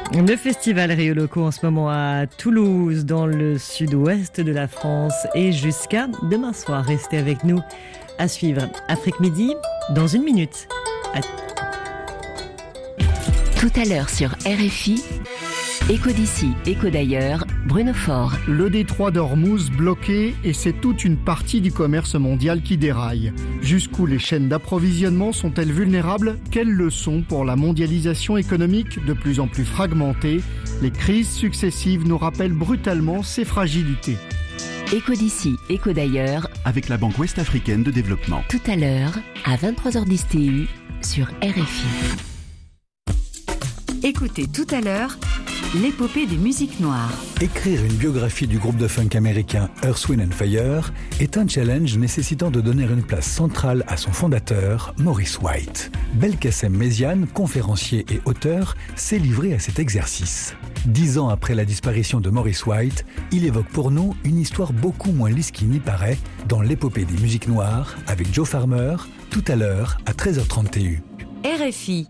Le festival Rio Loco en ce moment à Toulouse, dans le sud-ouest de la France, et jusqu'à demain soir. Restez avec nous à suivre Afrique Midi dans 1 minute. Tout à l'heure sur RFI, Écho d'ici, écho d'ailleurs, Bruno Faure. Le détroit d'Ormuz bloqué et c'est toute une partie du commerce mondial qui déraille. Jusqu'où les chaînes d'approvisionnement sont-elles vulnérables ? Quelles leçons pour la mondialisation économique de plus en plus fragmentée ? Les crises successives nous rappellent brutalement ces fragilités. Écho d'ici, écho d'ailleurs, avec la Banque Ouest-Africaine de Développement. Tout à l'heure, à 23h10 TU, sur RFI. Écoutez tout à l'heure l'épopée des musiques noires. Écrire une biographie du groupe de funk américain Earth, Wind & Fire est un challenge nécessitant de donner une place centrale à son fondateur, Maurice White. Belkacem Méziane, conférencier et auteur, s'est livré à cet exercice. 10 ans après la disparition de Maurice White, il évoque pour nous une histoire beaucoup moins lisse qu'il n'y paraît dans l'épopée des musiques noires avec Joe Farmer, tout à l'heure à 13h30 TU. RFI.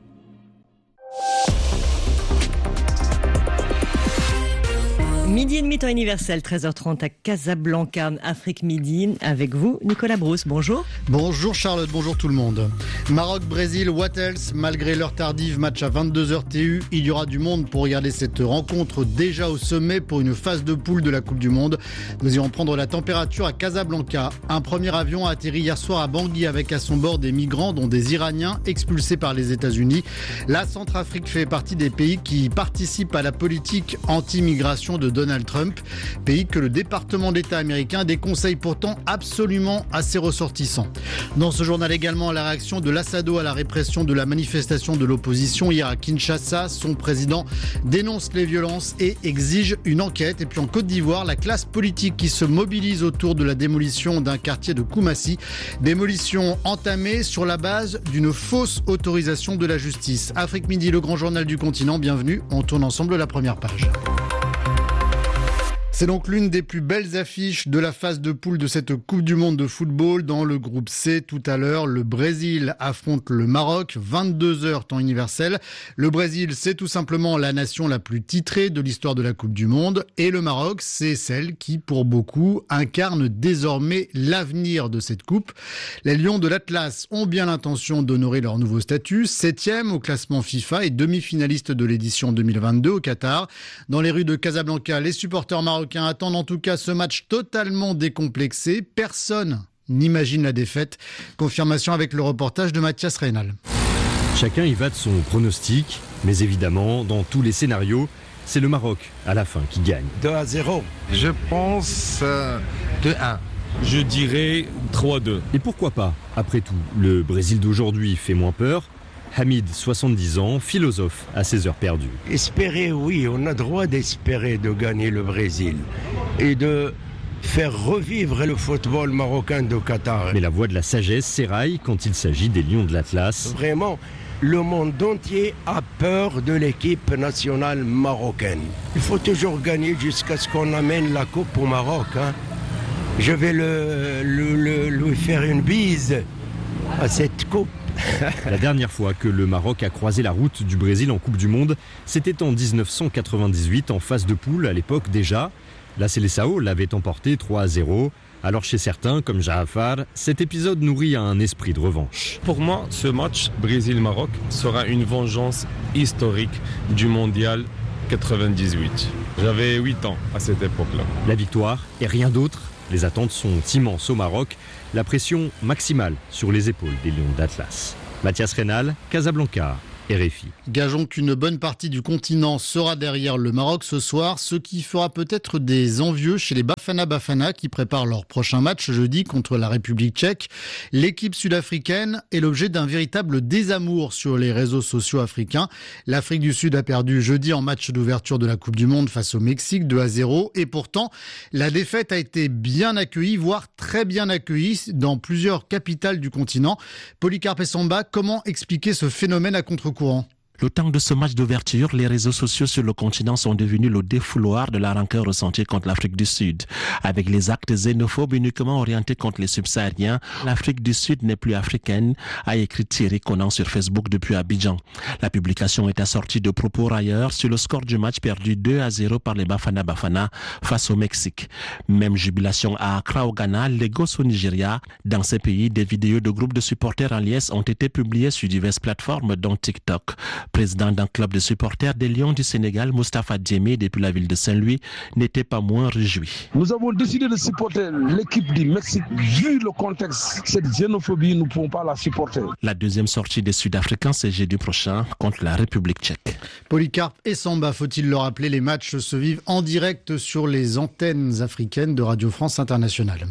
Midi et demi, temps universel, 13h30 à Casablanca, Afrique Midi. Avec vous, Nicolas Brousse, bonjour. Bonjour Charlotte, bonjour tout le monde. Maroc-Brésil, what else ? Malgré l'heure tardive, match à 22h TU, il y aura du monde pour regarder cette rencontre déjà au sommet pour une phase de poule de la Coupe du Monde. Nous irons prendre la température à Casablanca. Un premier avion a atterri hier soir à Bangui avec à son bord des migrants, dont des Iraniens expulsés par les États-Unis. La Centrafrique fait partie des pays qui participent à la politique anti-migration de Donald Trump, pays que le département d'État américain déconseille pourtant absolument à ses ressortissants. Dans ce journal également, la réaction de l'Assado à la répression de la manifestation de l'opposition hier à Kinshasa. Son président dénonce les violences et exige une enquête. Et puis en Côte d'Ivoire, la classe politique qui se mobilise autour de la démolition d'un quartier de Koumassi. Démolition entamée sur la base d'une fausse autorisation de la justice. Afrique Midi, le grand journal du continent. Bienvenue, on tourne ensemble la première page. C'est donc l'une des plus belles affiches de la phase de poule de cette Coupe du Monde de football. Dans le groupe C, tout à l'heure, le Brésil affronte le Maroc, 22h temps universel. Le Brésil, c'est tout simplement la nation la plus titrée de l'histoire de la Coupe du Monde. Et le Maroc, c'est celle qui, pour beaucoup, incarne désormais l'avenir de cette Coupe. Les Lions de l'Atlas ont bien l'intention d'honorer leur nouveau statut, 7e au classement FIFA et demi-finaliste de l'édition 2022 au Qatar. Dans les rues de Casablanca, les supporters marocains attendent en tout cas ce match totalement décomplexé. Personne n'imagine la défaite. Confirmation avec le reportage de Mathias Reynal. Chacun y va de son pronostic, mais évidemment, dans tous les scénarios, c'est le Maroc à la fin qui gagne. 2-0. Je pense 2-1. Je dirais 3-2. Et pourquoi pas ? Après tout, le Brésil d'aujourd'hui fait moins peur. Hamid, 70 ans, philosophe à ses heures perdues. Espérer, oui, on a droit d'espérer de gagner le Brésil et de faire revivre le football marocain de Qatar. Mais la voix de la sagesse s'éraille quand il s'agit des Lions de l'Atlas. Vraiment, le monde entier a peur de l'équipe nationale marocaine. Il faut toujours gagner jusqu'à ce qu'on amène la coupe au Maroc. Je vais lui faire une bise à cette coupe. La dernière fois que le Maroc a croisé la route du Brésil en Coupe du Monde, c'était en 1998 en phase de poule à l'époque déjà. La Seleção l'avait emporté 3-0. Alors chez certains, comme Jaafar, cet épisode nourrit un esprit de revanche. Pour moi, ce match Brésil-Maroc sera une vengeance historique du mondial 98. J'avais 8 ans à cette époque-là. La victoire et rien d'autre. Les attentes sont immenses au Maroc. La pression maximale sur les épaules des Lions d'Atlas. Mathias Reynal, Casablanca, RFI. Gageons qu'une bonne partie du continent sera derrière le Maroc ce soir, ce qui fera peut-être des envieux chez les Bafana qui préparent leur prochain match jeudi contre la République tchèque. L'équipe sud-africaine est l'objet d'un véritable désamour sur les réseaux sociaux africains. L'Afrique du Sud a perdu jeudi en match d'ouverture de la Coupe du Monde face au Mexique 2-0 et pourtant la défaite a été bien accueillie, voire très bien accueillie dans plusieurs capitales du continent. Polycarpe Samba, comment expliquer ce phénomène à contre-courant ? Le temps de ce match d'ouverture, les réseaux sociaux sur le continent sont devenus le défouloir de la rancœur ressentie contre l'Afrique du Sud. Avec les actes xénophobes uniquement orientés contre les subsahariens, l'Afrique du Sud n'est plus africaine, a écrit Thierry Conan sur Facebook depuis Abidjan. La publication est assortie de propos railleurs sur le score du match perdu 2-0 par les Bafana Bafana face au Mexique. Même jubilation à Accra au Ghana, Lagos au Nigeria. Dans ces pays, des vidéos de groupes de supporters en liesse ont été publiées sur diverses plateformes dont TikTok. Président d'un club de supporters des Lions du Sénégal, Moustapha Diémé, depuis la ville de Saint-Louis, n'était pas moins réjoui. Nous avons décidé de supporter l'équipe du Mexique. Vu le contexte, cette xénophobie, nous ne pouvons pas la supporter. La deuxième sortie des Sud-Africains, c'est jeudi prochain contre la République tchèque. Polycarpe et Samba, faut-il le rappeler, les matchs se vivent en direct sur les antennes africaines de Radio France Internationale.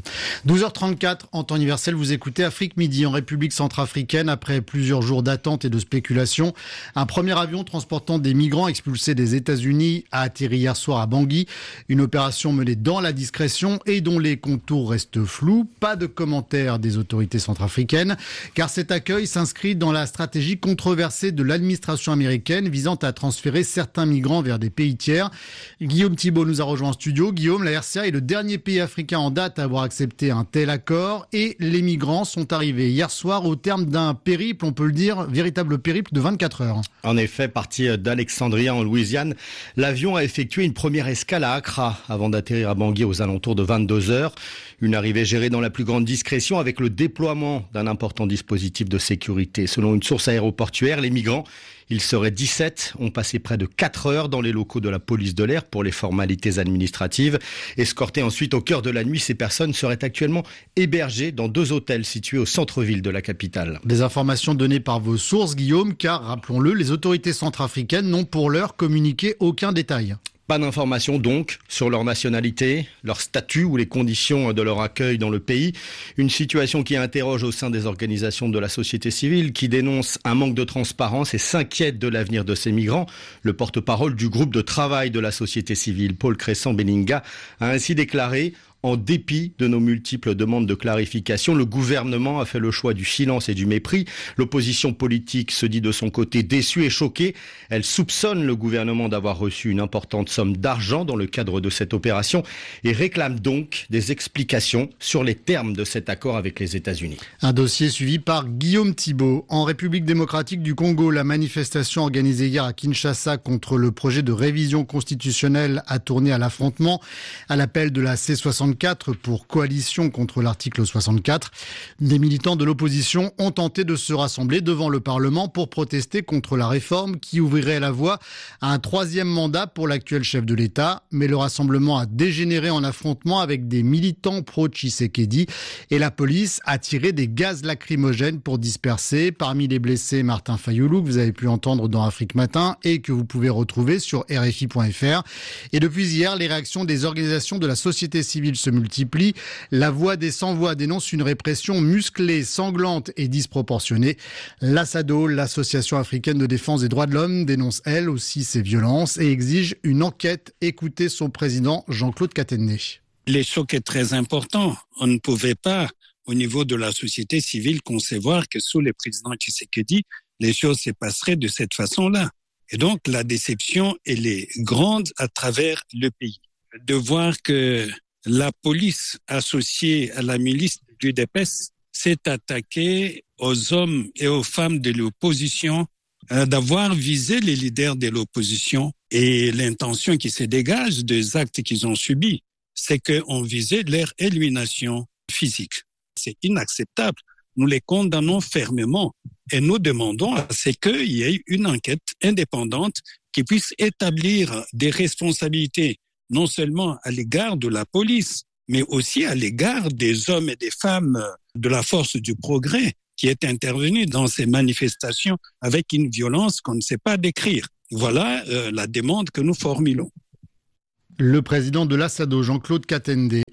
12h34, en temps universel, vous écoutez Afrique Midi en République centrafricaine. Après plusieurs jours d'attente et de spéculation, un premier avion transportant des migrants expulsés des États-Unis a atterri hier soir à Bangui. Une opération menée dans la discrétion et dont les contours restent flous. Pas de commentaires des autorités centrafricaines, car cet accueil s'inscrit dans la stratégie controversée de l'administration américaine visant à transférer certains migrants vers des pays tiers. Guillaume Thibault nous a rejoint en studio. Guillaume, la RCA est le dernier pays africain en date à avoir accepté un tel accord et les migrants sont arrivés hier soir au terme d'un périple, on peut le dire, véritable périple de 24 heures. En effet, parti d'Alexandria en Louisiane, l'avion a effectué une première escale à Accra avant d'atterrir à Bangui aux alentours de 22 heures. Une arrivée gérée dans la plus grande discrétion avec le déploiement d'un important dispositif de sécurité. Selon une source aéroportuaire, les migrants, ils seraient 17, ont passé près de 4 heures dans les locaux de la police de l'air pour les formalités administratives. Escortés ensuite au cœur de la nuit, ces personnes seraient actuellement hébergées dans 2 hôtels situés au centre-ville de la capitale. Des informations données par vos sources, Guillaume, car, rappelons-le, les autorités centrafricaines n'ont pour l'heure communiqué aucun détail. Pas d'informations donc sur leur nationalité, leur statut ou les conditions de leur accueil dans le pays. Une situation qui interroge au sein des organisations de la société civile qui dénoncent un manque de transparence et s'inquiètent de l'avenir de ces migrants. Le porte-parole du groupe de travail de la société civile, Paul Crescent-Beninga, a ainsi déclaré: en dépit de nos multiples demandes de clarification, le gouvernement a fait le choix du silence et du mépris. L'opposition politique se dit de son côté déçue et choquée. Elle soupçonne le gouvernement d'avoir reçu une importante somme d'argent dans le cadre de cette opération et réclame donc des explications sur les termes de cet accord avec les États-Unis. Un dossier suivi par Guillaume Thibault. En République démocratique du Congo, la manifestation organisée hier à Kinshasa contre le projet de révision constitutionnelle a tourné à l'affrontement à l'appel de la C64 pour coalition contre l'article 64. Des militants de l'opposition ont tenté de se rassembler devant le Parlement pour protester contre la réforme qui ouvrirait la voie à un 3e mandat pour l'actuel chef de l'État. Mais le rassemblement a dégénéré en affrontement avec des militants pro-Tshisekedi et la police a tiré des gaz lacrymogènes pour disperser. Parmi les blessés, Martin Fayoulou, que vous avez pu entendre dans Afrique Matin et que vous pouvez retrouver sur RFI.fr. Et depuis hier, les réactions des organisations de la société civile se multiplient. La Voix des sans-voix dénonce une répression musclée, sanglante et disproportionnée. L'ASADO, l'association africaine de défense des droits de l'homme, dénonce elle aussi ces violences et exige une enquête. Écoutez son président Jean-Claude Katende. Le choc est très important. On ne pouvait pas, au niveau de la société civile, concevoir que sous le président Tshisekedi, les choses se passeraient de cette façon-là. Et donc, la déception, elle est grande à travers le pays. De voir que la police associée à la milice du UDPS s'est attaquée aux hommes et aux femmes de l'opposition, d'avoir visé les leaders de l'opposition et l'intention qui se dégage des actes qu'ils ont subis, c'est qu'on visait leur élimination physique. C'est inacceptable. Nous les condamnons fermement et nous demandons à ce qu'il y ait une enquête indépendante qui puisse établir des responsabilités non seulement à l'égard de la police, mais aussi à l'égard des hommes et des femmes de la force du progrès qui est intervenu dans ces manifestations avec une violence qu'on ne sait pas décrire. Voilà la demande que nous formulons. Le président de l'ASADO, Jean-Claude Katende.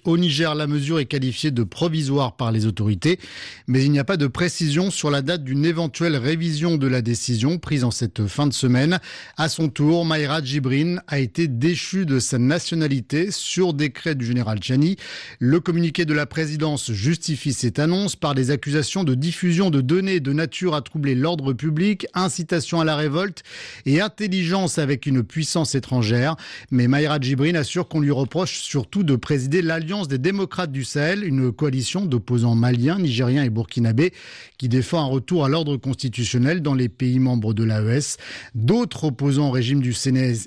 Au Niger, la mesure est qualifiée de provisoire par les autorités, mais il n'y a pas de précision sur la date d'une éventuelle révision de la décision prise en cette fin de semaine. À son tour, Mayra Djibrine a été déchue de sa nationalité sur décret du général Tchani. Le communiqué de la présidence justifie cette annonce par des accusations de diffusion de données de nature à troubler l'ordre public, incitation à la révolte et intelligence avec une puissance étrangère. Mais Mayra Djibrine assure qu'on lui reproche surtout de présider l'Alliance des démocrates du Sahel, une coalition d'opposants maliens, nigériens et burkinabés qui défend un retour à l'ordre constitutionnel dans les pays membres de l'AES. D'autres opposants au régime du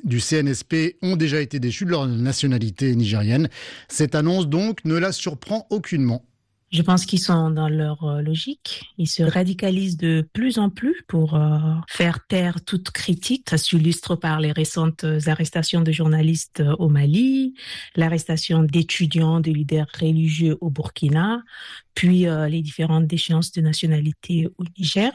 CNSP ont déjà été déchus de leur nationalité nigérienne. Cette annonce donc ne la surprend aucunement. Je pense qu'ils sont dans leur logique. Ils se radicalisent de plus en plus pour faire taire toute critique. Ça s'illustre par les récentes arrestations de journalistes au Mali, l'arrestation d'étudiants, de leaders religieux au Burkina, puis les différentes déchéances de nationalité au Niger,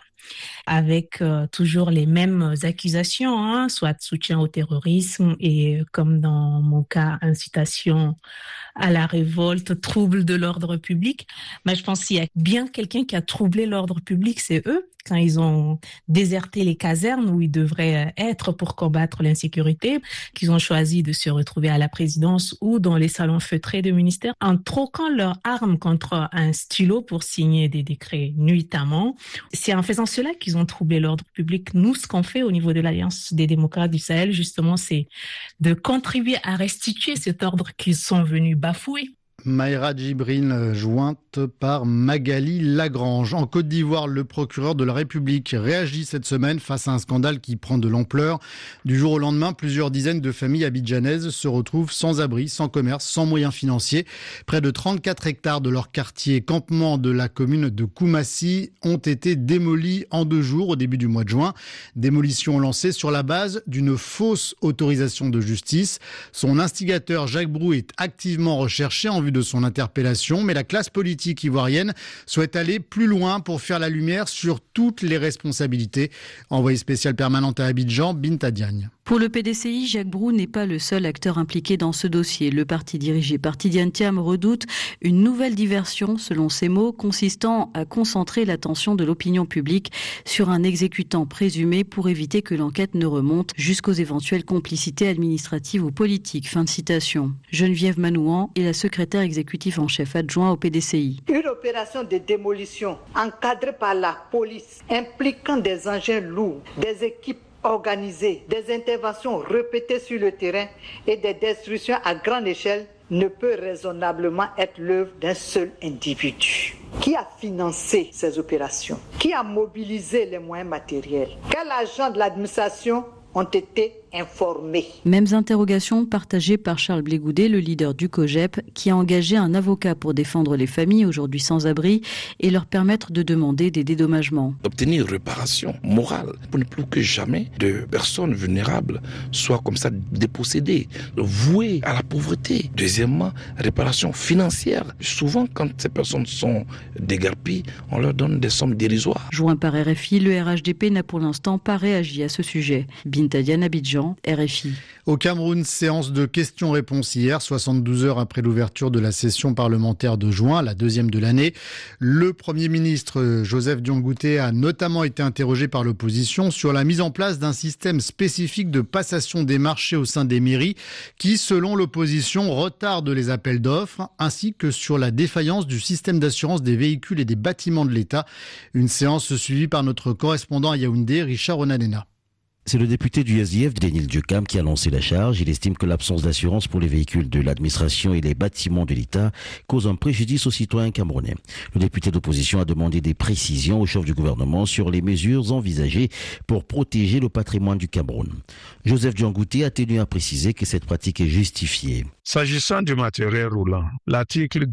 avec toujours les mêmes accusations, soit soutien au terrorisme et, comme dans mon cas, incitation à la révolte, trouble de l'ordre public. Mais je pense qu'il y a bien quelqu'un qui a troublé l'ordre public, c'est eux, quand ils ont déserté les casernes où ils devraient être pour combattre l'insécurité, qu'ils ont choisi de se retrouver à la présidence ou dans les salons feutrés de ministères, en troquant leurs armes contre un stylo pour signer des décrets nuitamment. C'est en faisant cela qu'ils ont troublé l'ordre public. Nous, ce qu'on fait au niveau de l'Alliance des démocrates du Sahel, justement, c'est de contribuer à restituer cet ordre qu'ils sont venus bafouer. Mayra Djibrine, jointe par Magali Lagrange. En Côte d'Ivoire, le procureur de la République réagit cette semaine face à un scandale qui prend de l'ampleur. Du jour au lendemain, plusieurs dizaines de familles abidjanaises se retrouvent sans abri, sans commerce, sans moyens financiers. Près de 34 hectares de leur quartier campement de la commune de Koumassi ont été démolis en 2 jours au début du mois de juin. Démolition lancée sur la base d'une fausse autorisation de justice. Son instigateur, Jacques Brou, est activement recherché en vue de son interpellation, mais la classe politique ivoirienne souhaite aller plus loin pour faire la lumière sur toutes les responsabilités. Envoyé spécial permanente à Abidjan, Binta Diagne. Pour le PDCI, Jacques Brou n'est pas le seul acteur impliqué dans ce dossier. Le parti dirigé par Tidiane Thiam redoute une nouvelle diversion, selon ses mots, consistant à concentrer l'attention de l'opinion publique sur un exécutant présumé pour éviter que l'enquête ne remonte jusqu'aux éventuelles complicités administratives ou politiques. Fin de citation. Geneviève Manouan est la secrétaire exécutive en chef adjoint au PDCI. Une opération de démolition encadrée par la police, impliquant des engins lourds, des équipes organisées, des interventions répétées sur le terrain et des destructions à grande échelle ne peut raisonnablement être l'œuvre d'un seul individu. Qui a financé ces opérations? Qui a mobilisé les moyens matériels? Quels agents de l'administration ont été informés? Mêmes interrogations partagées par Charles Blégoudet, le leader du COJEP, qui a engagé un avocat pour défendre les familles aujourd'hui sans abri et leur permettre de demander des dédommagements. Obtenir réparation morale pour ne plus que jamais de personnes vulnérables soient comme ça dépossédées, vouées à la pauvreté. Deuxièmement, réparation financière. Souvent, quand ces personnes sont déguerpies, on leur donne des sommes dérisoires. Joint par RFI, le RHDP n'a pour l'instant pas réagi à ce sujet. Binta Diagne, Abidjan, RFI. Au Cameroun, séance de questions-réponses hier, 72 heures après l'ouverture de la session parlementaire de juin, la deuxième de l'année. Le Premier ministre Joseph Diangouteh a notamment été interrogé par l'opposition sur la mise en place d'un système spécifique de passation des marchés au sein des mairies qui, selon l'opposition, retarde les appels d'offres, ainsi que sur la défaillance du système d'assurance des véhicules et des bâtiments de l'État. Une séance suivie par notre correspondant à Yaoundé, Richard Onanena. C'est le député du SDF, Daniel Diokam, qui a lancé la charge. Il estime que l'absence d'assurance pour les véhicules de l'administration et les bâtiments de l'État cause un préjudice aux citoyens camerounais. Le député d'opposition a demandé des précisions au chef du gouvernement sur les mesures envisagées pour protéger le patrimoine du Cameroun. Joseph Diangouteh a tenu à préciser que cette pratique est justifiée. S'agissant du matériel roulant, l'article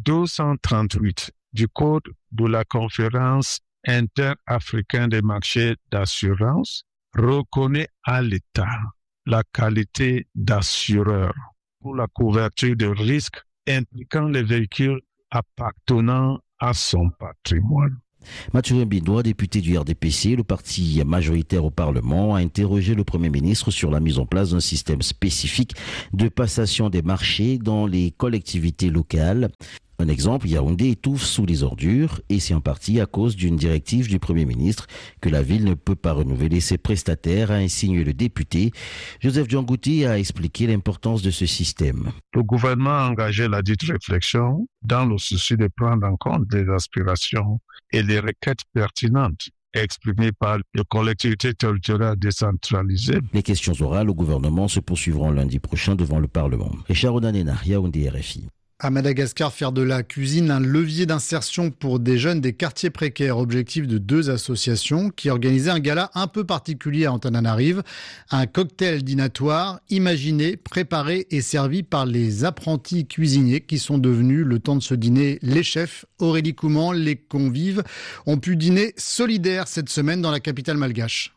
238 du Code de la Conférence interafricaine des marchés d'assurance reconnaît à l'État la qualité d'assureur pour la couverture de risques impliquant les véhicules appartenant à son patrimoine. Mathurin Bindoua, député du RDPC, le parti majoritaire au Parlement, a interrogé le Premier ministre sur la mise en place d'un système spécifique de passation des marchés dans les collectivités locales. Un exemple, Yaoundé étouffe sous les ordures et c'est en partie à cause d'une directive du Premier ministre que la ville ne peut pas renouveler ses prestataires, a insinué le député. Joseph Djangouti a expliqué l'importance de ce système. Le gouvernement a engagé la dite réflexion dans le souci de prendre en compte les aspirations et les requêtes pertinentes exprimées par les collectivités territoriales décentralisées. Les questions orales au gouvernement se poursuivront lundi prochain devant le Parlement. Richard Onanena, Yaoundé, RFI. À Madagascar, faire de la cuisine un levier d'insertion pour des jeunes des quartiers précaires. Objectif de 2 associations qui organisaient un gala un peu particulier à Antananarive. Un cocktail dînatoire imaginé, préparé et servi par les apprentis cuisiniers qui sont devenus, le temps de ce dîner, les chefs. Aurélie Couman, les convives ont pu dîner solidaire cette semaine dans la capitale malgache.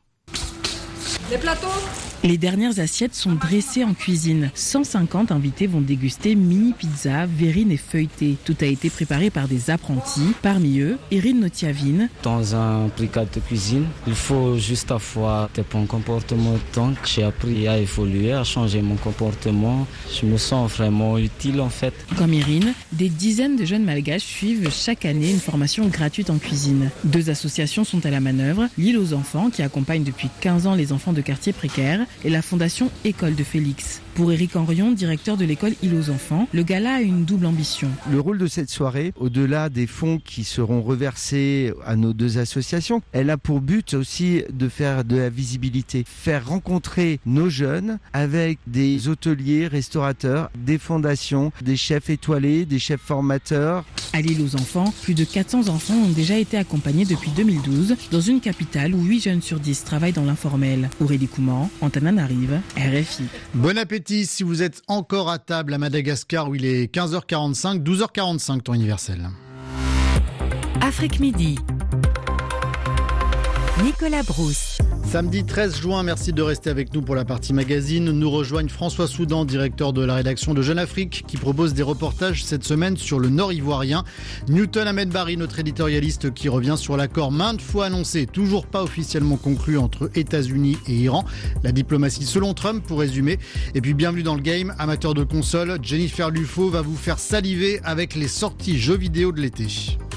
Les plateaux ? Les dernières assiettes sont dressées en cuisine. 150 invités vont déguster mini pizza, verrine et feuilleté. Tout a été préparé par des apprentis. Parmi eux, Irine Notiavine. Dans un brigade de cuisine, il faut juste avoir des bons comportements. Donc j'ai appris à évoluer, à changer mon comportement. Je me sens vraiment utile en fait. Comme Irine, des dizaines de jeunes malgaches suivent chaque année une formation gratuite en cuisine. 2 associations sont à la manœuvre. L'île aux enfants, qui accompagne depuis 15 ans les enfants de quartiers précaires, et la fondation École de Félix. Pour Éric Henrion, directeur de l'école Île aux enfants, le gala a une double ambition. Le rôle de cette soirée, au-delà des fonds qui seront reversés à nos 2 associations, elle a pour but aussi de faire de la visibilité, faire rencontrer nos jeunes avec des hôteliers, restaurateurs, des fondations, des chefs étoilés, des chefs formateurs. À l'Île aux enfants, plus de 400 enfants ont déjà été accompagnés depuis 2012 dans une capitale où 8 jeunes sur 10 travaillent dans l'informel. Aurélie Couman, Antananarive, RFI. Bon appétit si vous êtes encore à table à Madagascar où il est 15h45, 12h45 temps universel. Afrique Midi. Nicolas Brousse. Samedi 13 juin, merci de rester avec nous pour la partie magazine. Nous rejoignent François Soudan, directeur de la rédaction de Jeune Afrique, qui propose des reportages cette semaine sur le Nord ivoirien. Newton Ahmed Barry, notre éditorialiste, qui revient sur l'accord maintes fois annoncé, toujours pas officiellement conclu entre États-Unis et Iran. La diplomatie selon Trump, pour résumer. Et puis bienvenue dans le game, amateur de console, Jennifer Lufo va vous faire saliver avec les sorties jeux vidéo de l'été.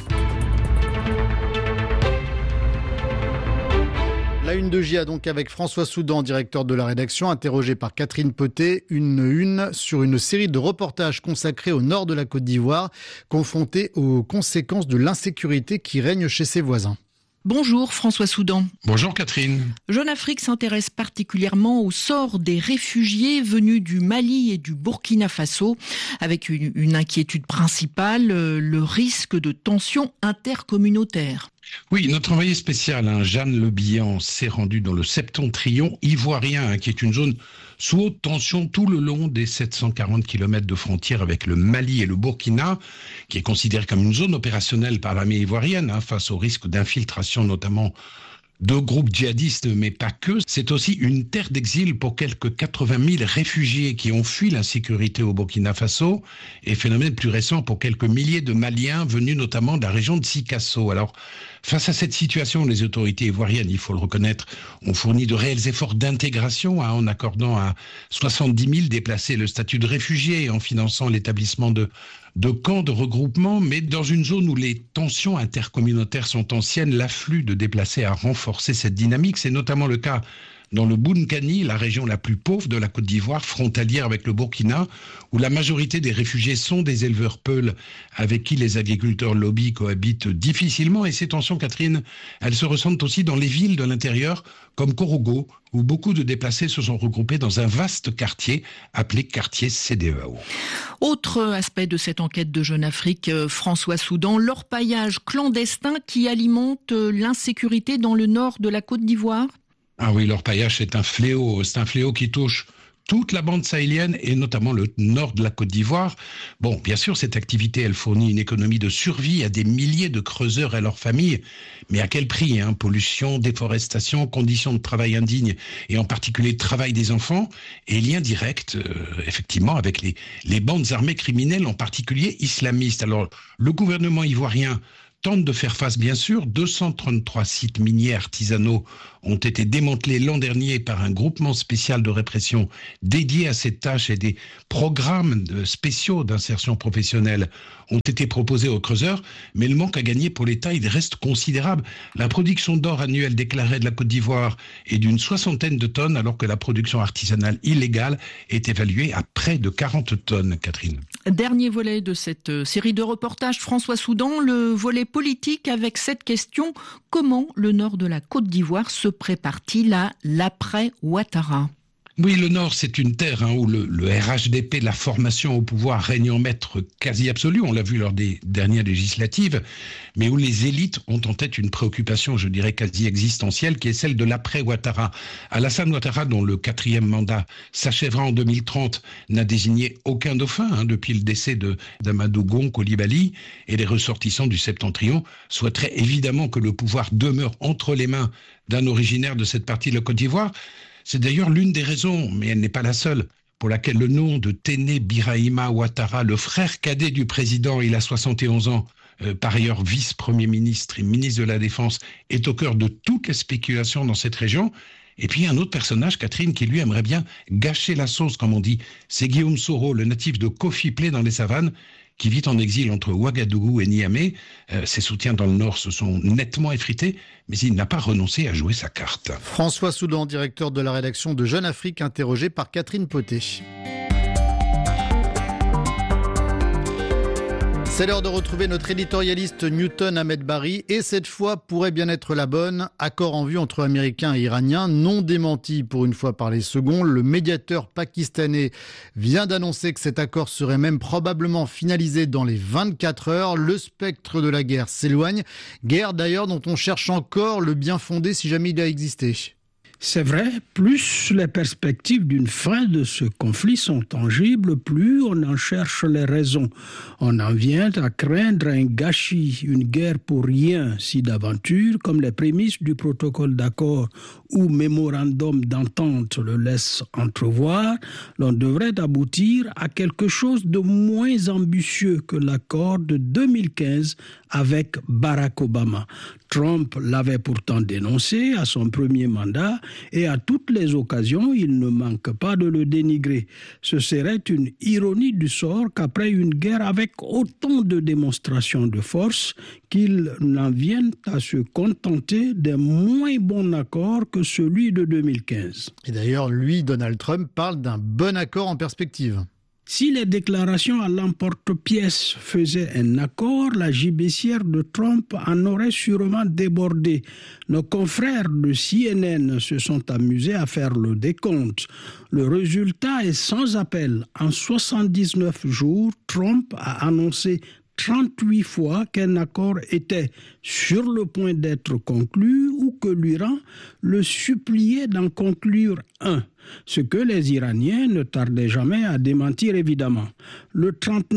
La une de JA donc avec François Soudan, directeur de la rédaction, interrogé par Catherine Potet, une sur une série de reportages consacrés au nord de la Côte d'Ivoire, confronté aux conséquences de l'insécurité qui règne chez ses voisins. Bonjour François Soudan. Bonjour Catherine. Jeune Afrique s'intéresse particulièrement au sort des réfugiés venus du Mali et du Burkina Faso, avec une inquiétude principale, le risque de tensions intercommunautaires. Oui, notre envoyé spécial, Jeanne Le Bihan, s'est rendu dans le septentrion ivoirien, qui est une zone sous haute tension tout le long des 740 km de frontière avec le Mali et le Burkina, qui est considéré comme une zone opérationnelle par l'armée ivoirienne, face au risque d'infiltration notamment de groupes djihadistes, mais pas que. C'est aussi une terre d'exil pour quelques 80 000 réfugiés qui ont fui l'insécurité au Burkina Faso, et phénomène plus récent pour quelques milliers de Maliens venus notamment de la région de Sikasso. Alors, face à cette situation, les autorités ivoiriennes, il faut le reconnaître, ont fourni de réels efforts d'intégration en accordant à 70 000 déplacés le statut de réfugiés et en finançant l'établissement de camps de regroupement, mais dans une zone où les tensions intercommunautaires sont anciennes, l'afflux de déplacés a renforcé cette dynamique. C'est notamment le cas dans le Bounkani, la région la plus pauvre de la Côte d'Ivoire, frontalière avec le Burkina, où la majorité des réfugiés sont des éleveurs peuls avec qui les agriculteurs lobby cohabitent difficilement. Et ces tensions, Catherine, elles se ressentent aussi dans les villes de l'intérieur, comme Korogo, où beaucoup de déplacés se sont regroupés dans un vaste quartier appelé quartier CDEAO. Autre aspect de cette enquête de Jeune Afrique, François Soudan, l'orpaillage clandestin qui alimente l'insécurité dans le nord de la Côte d'Ivoire. Ah oui, l'orpaillage, c'est un fléau qui touche toute la bande sahélienne et notamment le nord de la Côte d'Ivoire. Bon, bien sûr, cette activité, elle fournit une économie de survie à des milliers de creuseurs et leurs familles, mais à quel prix, pollution, déforestation, conditions de travail indignes et en particulier le travail des enfants et lien direct, effectivement, avec les bandes armées criminelles, en particulier islamistes. Alors, le gouvernement ivoirien tente de faire face, bien sûr. 233 sites miniers artisanaux ont été démantelés l'an dernier par un groupement spécial de répression dédié à cette tâche, et des programmes spéciaux d'insertion professionnelle ont été proposés aux creuseurs, mais le manque à gagner pour l'État, il reste considérable. La production d'or annuelle déclarée de la Côte d'Ivoire est d'une 60aine de tonnes, alors que la production artisanale illégale est évaluée à près de 40 tonnes, Catherine. Dernier volet de cette série de reportages, François Soudan, le volet politique avec cette question: comment le nord de la Côte d'Ivoire se prépare-t-il à l'après-Ouattara ? Oui, le Nord, c'est une terre où le RHDP, la formation au pouvoir, règne en maître quasi absolu, on l'a vu lors des dernières législatives, mais où les élites ont en tête une préoccupation, je dirais, quasi existentielle, qui est celle de l'après-Ouattara. Alassane Ouattara, dont le 4e mandat s'achèvera en 2030, n'a désigné aucun dauphin depuis le décès d'Amadou Gon Coulibaly, et les ressortissants du Septentrion souhaiteraient évidemment que le pouvoir demeure entre les mains d'un originaire de cette partie de la Côte d'Ivoire. C'est d'ailleurs l'une des raisons, mais elle n'est pas la seule, pour laquelle le nom de Téné Birahima Ouattara, le frère cadet du président, il a 71 ans, par ailleurs vice-premier ministre et ministre de la Défense, est au cœur de toutes les spéculations dans cette région. Et puis un autre personnage, Catherine, qui lui aimerait bien gâcher la sauce, comme on dit, c'est Guillaume Soro, le natif de Kofi Plé dans les savanes, qui vit en exil entre Ouagadougou et Niamey. Ses soutiens dans le Nord se sont nettement effrités, mais il n'a pas renoncé à jouer sa carte. François Soudan, directeur de la rédaction de Jeune Afrique, interrogé par Catherine Poté. C'est l'heure de retrouver notre éditorialiste Newton Ahmed Bari, et cette fois pourrait bien être la bonne. Accord en vue entre Américains et Iraniens, non démenti pour une fois par les seconds. Le médiateur pakistanais vient d'annoncer que cet accord serait même probablement finalisé dans les 24 heures. Le spectre de la guerre s'éloigne. Guerre d'ailleurs dont on cherche encore le bien fondé si jamais il a existé. C'est vrai, plus les perspectives d'une fin de ce conflit sont tangibles, plus on en cherche les raisons. On en vient à craindre un gâchis, une guerre pour rien, si d'aventure, comme les prémices du protocole d'accord ou mémorandum d'entente le laissent entrevoir, l'on devrait aboutir à quelque chose de moins ambitieux que l'accord de 2015 avec Barack Obama. Trump l'avait pourtant dénoncé à son premier mandat, et à toutes les occasions, il ne manque pas de le dénigrer. Ce serait une ironie du sort qu'après une guerre avec autant de démonstrations de force, qu'il n'en vienne à se contenter d'un moins bon accord que celui de 2015. Et d'ailleurs, lui, Donald Trump, parle d'un bon accord en perspective. Si les déclarations à l'emporte-pièce faisaient un accord, la gibecière de Trump en aurait sûrement débordé. Nos confrères de CNN se sont amusés à faire le décompte. Le résultat est sans appel. En 79 jours, Trump a annoncé 38 fois qu'un accord était sur le point d'être conclu ou que l'Iran le suppliait d'en conclure un. Ce que les Iraniens ne tardaient jamais à démentir évidemment. Le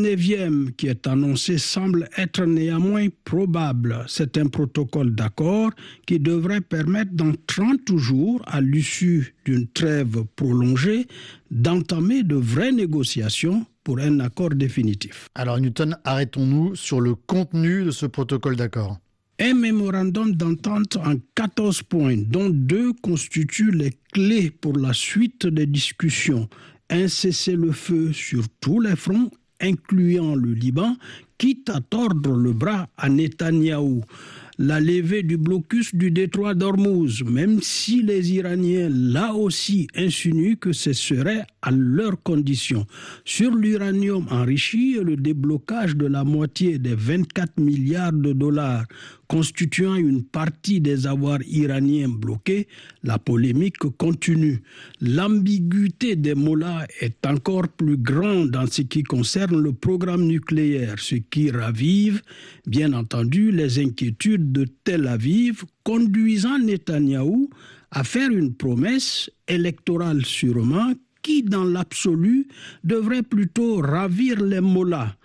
39e qui est annoncé semble être néanmoins probable. C'est un protocole d'accord qui devrait permettre dans 30 jours, à l'issue d'une trêve prolongée, d'entamer de vraies négociations pour un accord définitif. Alors Newton, arrêtons-nous sur le contenu de ce protocole d'accord. Un mémorandum d'entente en 14 points, dont 2 constituent les clés pour la suite des discussions. Un cessez-le-feu sur tous les fronts, incluant le Liban, quitte à tordre le bras à Netanyahou. La levée du blocus du détroit d'Ormuz, même si les Iraniens, là aussi, insinuent que ce serait à leurs conditions. Sur l'uranium enrichi et le déblocage de la moitié des 24 milliards de dollars constituant une partie des avoirs iraniens bloqués, la polémique continue. L'ambiguïté des mollahs est encore plus grande en ce qui concerne le programme nucléaire, ce qui ravive, bien entendu, les inquiétudes de Tel Aviv, conduisant Netanyahou à faire une promesse électorale sûrement, qui, dans l'absolu, devrait plutôt ravir les mollahs.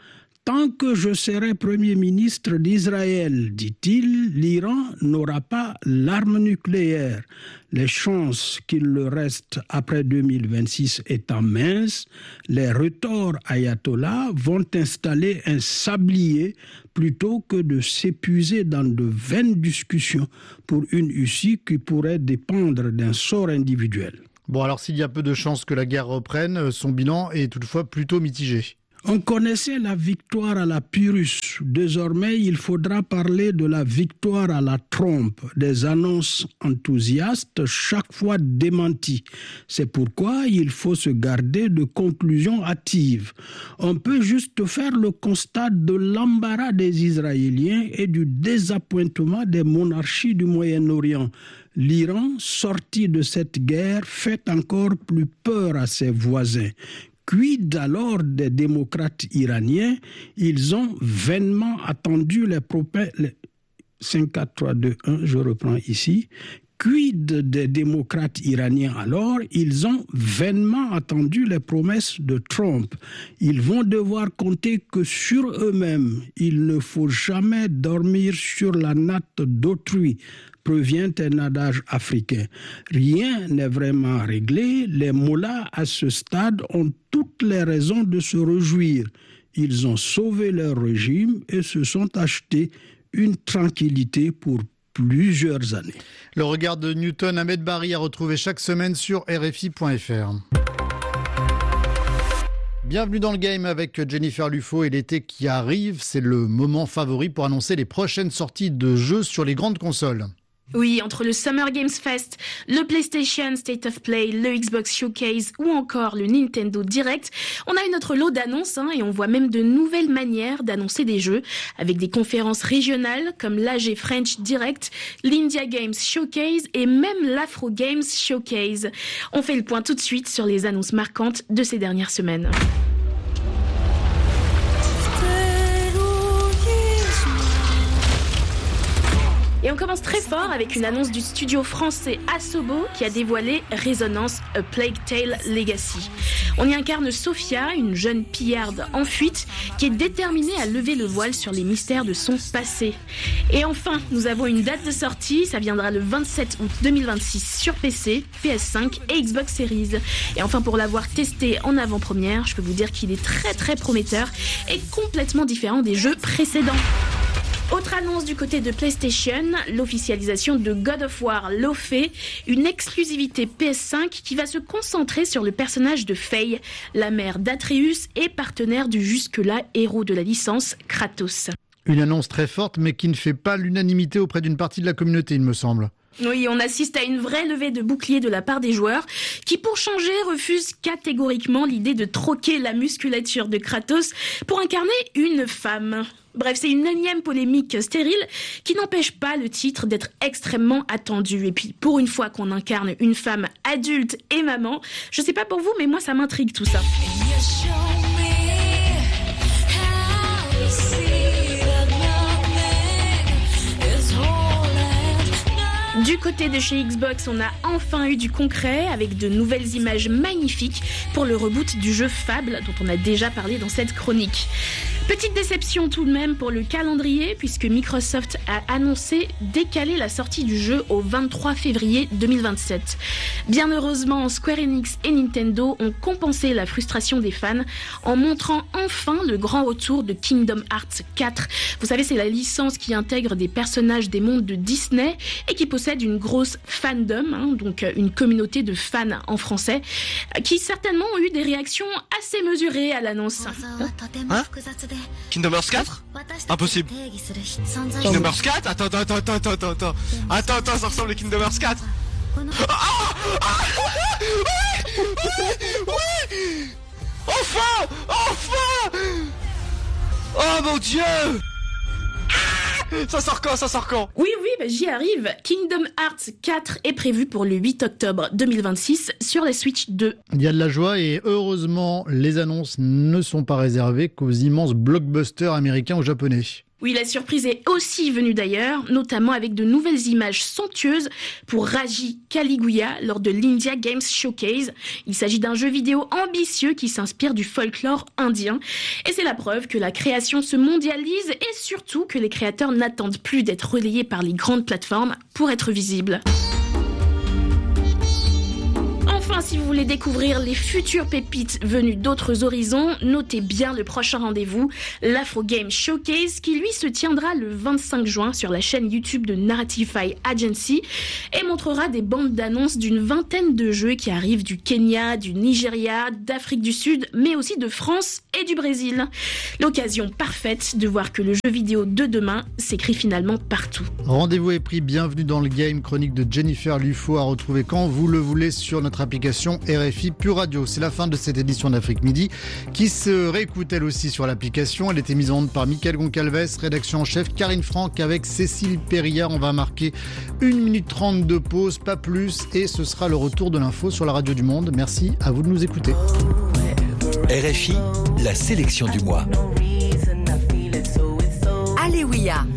Tant que je serai Premier ministre d'Israël, dit-il, l'Iran n'aura pas l'arme nucléaire. Les chances qu'il le reste après 2026 étant minces, les retors ayatollahs vont installer un sablier plutôt que de s'épuiser dans de vaines discussions pour une issue qui pourrait dépendre d'un sort individuel. Bon, alors s'il y a peu de chances que la guerre reprenne, son bilan est toutefois plutôt mitigé. On connaissait la victoire à la Pyrrhus. Désormais, il faudra parler de la victoire à la trompe, des annonces enthousiastes chaque fois démenties. C'est pourquoi il faut se garder de conclusions hâtives. On peut juste faire le constat de l'embarras des Israéliens et du désappointement des monarchies du Moyen-Orient. L'Iran, sorti de cette guerre, fait encore plus peur à ses voisins. Quid alors des démocrates iraniens? Ils ont vainement attendu les 5, 4, 3, 2, 1, je reprends ici. Quid des démocrates iraniens alors? Ils ont vainement attendu les promesses de Trump. Ils vont devoir compter que sur eux-mêmes. Il ne faut jamais dormir sur la natte d'autrui, provient un adage africain. Rien n'est vraiment réglé. Les mollahs, à ce stade, ont toutes les raisons de se réjouir. Ils ont sauvé leur régime et se sont achetés une tranquillité pour plusieurs années. Le regard de Newton Ahmed Barry à retrouver chaque semaine sur RFI.fr. Bienvenue dans le game avec Jennifer Lufo et l'été qui arrive, c'est le moment favori pour annoncer les prochaines sorties de jeux sur les grandes consoles. Oui, entre le Summer Games Fest, le PlayStation State of Play, le Xbox Showcase ou encore le Nintendo Direct, on a eu notre lot d'annonces et on voit même de nouvelles manières d'annoncer des jeux avec des conférences régionales comme l'AG French Direct, l'India Games Showcase et même l'Afro Games Showcase. On fait le point tout de suite sur les annonces marquantes de ces dernières semaines. Et on commence très fort avec une annonce du studio français Asobo qui a dévoilé Resonance A Plague Tale Legacy. On y incarne Sophia, une jeune pillarde en fuite qui est déterminée à lever le voile sur les mystères de son passé. Et enfin, nous avons une date de sortie, ça viendra le 27 août 2026 sur PC, PS5 et Xbox Series. Et enfin, pour l'avoir testé en avant-première, je peux vous dire qu'il est très très prometteur et complètement différent des jeux précédents. Autre annonce du côté de PlayStation, l'officialisation de God of War Lofé, une exclusivité PS5 qui va se concentrer sur le personnage de Faye, la mère d'Atreus et partenaire du jusque-là héros de la licence, Kratos. Une annonce très forte mais qui ne fait pas l'unanimité auprès d'une partie de la communauté, il me semble. Oui, on assiste à une vraie levée de bouclier de la part des joueurs qui, pour changer, refusent catégoriquement l'idée de troquer la musculature de Kratos pour incarner une femme. Bref, c'est une énième polémique stérile qui n'empêche pas le titre d'être extrêmement attendu. Et puis, pour une fois qu'on incarne une femme adulte et maman, je sais pas pour vous, mais moi ça m'intrigue tout ça. Du côté de chez Xbox, on a enfin eu du concret avec de nouvelles images magnifiques pour le reboot du jeu Fable dont on a déjà parlé dans cette chronique. Petite déception tout de même pour le calendrier puisque Microsoft a annoncé décaler la sortie du jeu au 23 février 2027. Bien heureusement, Square Enix et Nintendo ont compensé la frustration des fans en montrant enfin le grand retour de Kingdom Hearts 4. Vous savez, c'est la licence qui intègre des personnages des mondes de Disney et qui possède une grosse fandom, donc une communauté de fans en français, qui certainement ont eu des réactions assez mesurées à l'annonce. Hein? Kingdom Hearts 4? Impossible. Kingdom Hearts 4? Attends, ça ressemble à Kingdom Hearts 4. Oui! Enfin! Oh mon Dieu! Ça sort quand? Oui, j'y arrive. Kingdom Hearts 4 est prévu pour le 8 octobre 2026 sur la Switch 2. Il y a de la joie et heureusement, les annonces ne sont pas réservées qu'aux immenses blockbusters américains ou japonais. Oui, la surprise est aussi venue d'ailleurs, notamment avec de nouvelles images somptueuses pour Raji Kaliguya lors de l'India Games Showcase. Il s'agit d'un jeu vidéo ambitieux qui s'inspire du folklore indien. Et c'est la preuve que la création se mondialise et surtout que les créateurs n'attendent plus d'être relayés par les grandes plateformes pour être visibles. Enfin, si vous voulez découvrir les futures pépites venues d'autres horizons, notez bien le prochain rendez-vous, l'Afro Game Showcase, qui lui se tiendra le 25 juin sur la chaîne YouTube de Narratify Agency et montrera des bandes d'annonces d'une vingtaine de jeux qui arrivent du Kenya, du Nigeria, d'Afrique du Sud, mais aussi de France et du Brésil. L'occasion parfaite de voir que le jeu vidéo de demain s'écrit finalement partout. Rendez-vous est pris, bienvenue dans le game, chronique de Jennifer Lufo à retrouver quand vous le voulez sur notre application RFI Pure Radio. C'est la fin de cette édition d'Afrique Midi qui se réécoute elle aussi sur l'application. Elle était mise en onde par Mickaël Goncalves, rédaction en chef Karine Franck avec Cécile Perriard. On va marquer 1 minute 30 de pause, pas plus, et ce sera le retour de l'info sur la radio du Monde. Merci à vous de nous écouter. RFI, la sélection du mois. Alléluia.